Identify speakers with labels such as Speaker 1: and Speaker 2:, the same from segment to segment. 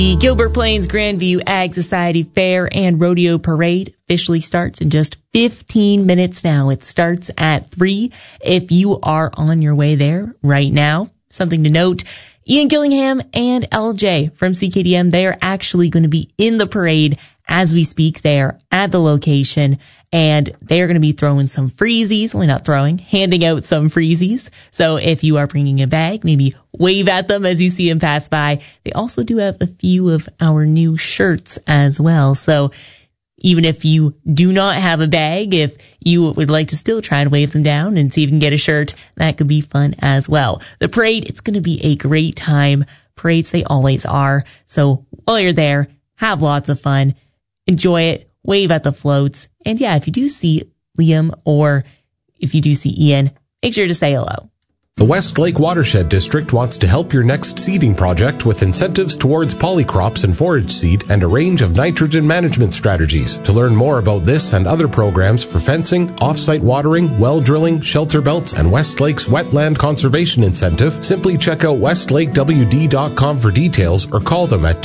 Speaker 1: The Gilbert Plains Grandview Ag Society Fair and Rodeo Parade officially starts in just 15 minutes now. It starts at 3 if you are on your way there right now. Something to note, Ian Gillingham and LJ from CKDM, they are actually going to be in the parade as we speak there at the location. And they're going to be throwing some freezies, well, not throwing, handing out some freezies. So if you are bringing a bag, maybe wave at them as you see them pass by. They also do have a few of our new shirts as well. So even if you do not have a bag, if you would like to still try and wave them down and see if you can get a shirt, that could be fun as well. The parade, it's going to be a great time. Parades, they always are. So while you're there, have lots of fun. Enjoy it. Wave at the floats. And yeah, if you do see Liam or if you do see Ian, make sure to say hello.
Speaker 2: The West Lake Watershed District wants to help your next seeding project with incentives towards polycrops and forage seed and a range of nitrogen management strategies. To learn more about this and other programs for fencing, off-site watering, well drilling, shelter belts, and West Lake's wetland conservation incentive, simply check out westlakewd.com for details or call them at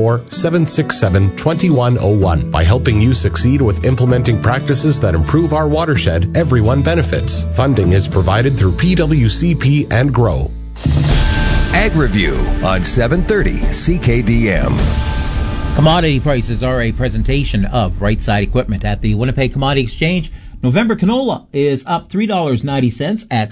Speaker 2: 204-767-2101. By helping you succeed with implementing practices that improve our watershed, everyone benefits. Funding is provided through PWCP and GROW.
Speaker 3: Ag Review on 730 CKDM.
Speaker 4: Commodity prices are a presentation of Right Side Equipment at the Winnipeg Commodity Exchange. November canola is up $3.90 at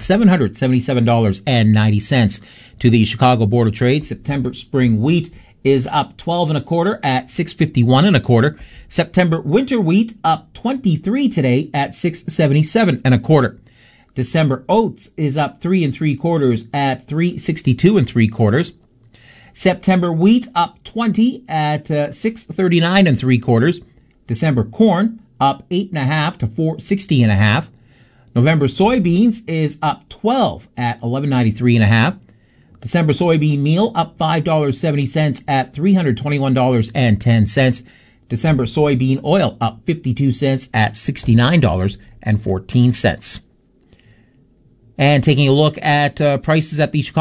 Speaker 4: $777.90 to the Chicago Board of Trade. September spring wheat is up 12 and a quarter at $6.51 and a quarter. September winter wheat up 23 today at $6.77 and a quarter. December oats is up 3 3/4 at $3.62 3/4. September wheat up 20 at $6.39 3/4. December corn up 8.5 to $4.60 November soybeans is up 12 at $11.93 December soybean meal up $5.70 at $321.10. December soybean oil up 52 cents at $69.14. And taking a look at prices at the Chicago